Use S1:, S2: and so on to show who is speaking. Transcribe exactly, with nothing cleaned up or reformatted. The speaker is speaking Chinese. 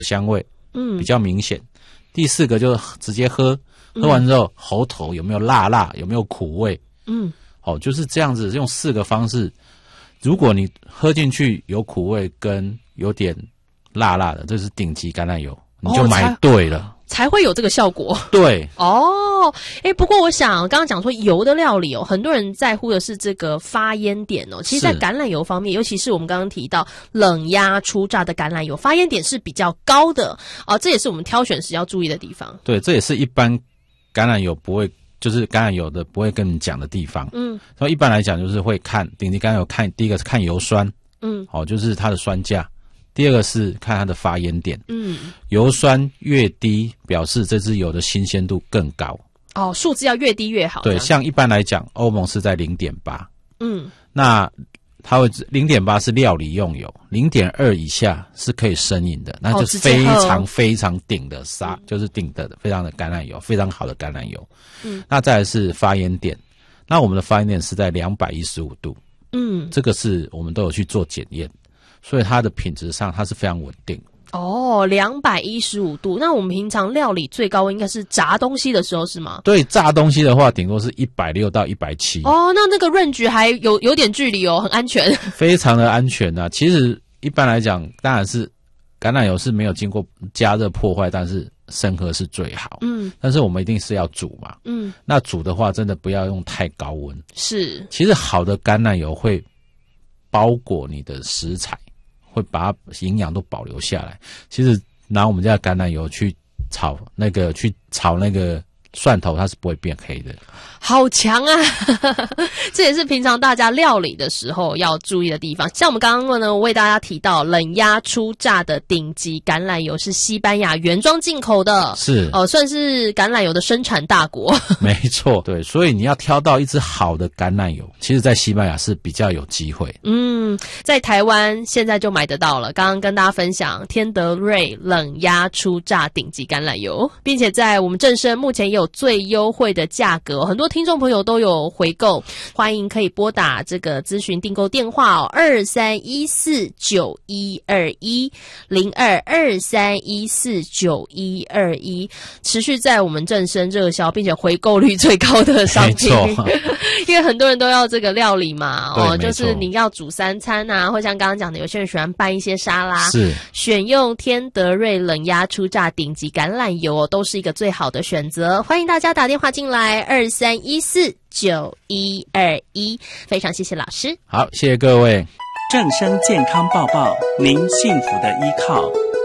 S1: 香味，
S2: 嗯，
S1: 比较明显。第四个就是直接喝，喝完之后、嗯、喉头有没有辣辣，有没有苦味，
S2: 嗯，
S1: 好、哦，就是这样子用四个方式。如果你喝进去有苦味跟有点辣辣的，这是顶级橄榄油，你就买对了。
S2: 哦，才会有这个效果。
S1: 对
S2: 哦，诶，不过我想刚刚讲说油的料理哦，很多人在乎的是这个发烟点哦。其实在橄榄油方面，尤其是我们刚刚提到冷压初榨的橄榄油，发烟点是比较高的哦，这也是我们挑选时要注意的地方。
S1: 对，这也是一般橄榄油不会，就是橄榄油的不会跟你讲的地方。
S2: 嗯，
S1: 所以一般来讲就是会看顶级橄榄油，看第一个是看油酸，
S2: 嗯，
S1: 好、哦，就是它的酸价。第二个是看它的发烟点，
S2: 嗯，
S1: 油酸越低，表示这支油的新鲜度更高。
S2: 哦，数字要越低越好。
S1: 对，像一般来讲，欧盟是在 零点八，
S2: 嗯，
S1: 那它会 零点八 是料理用油， 零点二 以下是可以生饮的，那就是非常非常顶的沙、嗯，就是顶的非常的橄榄油，非常好的橄榄油。
S2: 嗯，那
S1: 再来是发烟点，那我们的发烟点是在两百一十五度，
S2: 嗯，
S1: 这个是我们都有去做检验。所以它的品质上它是非常稳定。
S2: 哦，两百一十五度，那我们平常料理最高温应该是炸东西的时候是吗？
S1: 对，炸东西的话顶多是一百六到一百七。
S2: 哦，那那个range还有有点距离哦，很安全。
S1: 非常的安全啊。其实一般来讲，当然是橄榄油是没有经过加热破坏，但是生喝是最好。
S2: 嗯，
S1: 但是我们一定是要煮嘛。
S2: 嗯，
S1: 那煮的话真的不要用太高温。
S2: 是，
S1: 其实好的橄榄油会包裹你的食材，会把它营养都保留下来。其实拿我们家的橄榄油去炒那个去炒那个蒜头，它是不会变黑的。
S2: 好强啊这也是平常大家料理的时候要注意的地方。像我们刚刚呢为大家提到冷压初榨的顶级橄榄油是西班牙原装进口的，
S1: 是
S2: 呃，算是橄榄油的生产大国
S1: 没错，对，所以你要挑到一支好的橄榄油，其实在西班牙是比较有机会。
S2: 嗯，在台湾现在就买得到了，刚刚跟大家分享天德瑞冷压初榨顶级橄榄油，并且在我们正声目前也有最优惠的价格，很多听众朋友都有回购，欢迎可以拨打这个咨询订购电话哦，二三一四九一二一零二二三一四九一二一，持续在我们正声热销，并且回购率最高的商品。
S1: 没错，
S2: 因为很多人都要这个料理嘛，哦，
S1: 对，
S2: 就是你要煮三餐啊，或像刚刚讲的，有些人喜欢拌一些沙拉，
S1: 是
S2: 选用天德瑞冷压初榨顶级橄榄油哦，都是一个最好的选择。欢迎大家打电话进来，二三一四九一二一，非常谢谢老师。
S1: 好，谢谢各位。
S3: 正声健康报报，您幸福的依靠。